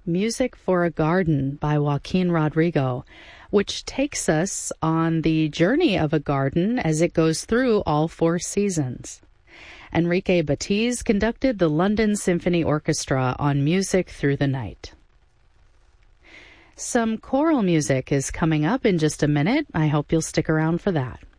Music for a Garden by Joaquin Rodrigo, which takes us on the journey of a garden as it goes through all four seasons. Enrique Batiz conducted the London Symphony Orchestra on Music Through the Night. Some choral music is coming up in just a minute. I hope you'll stick around for that.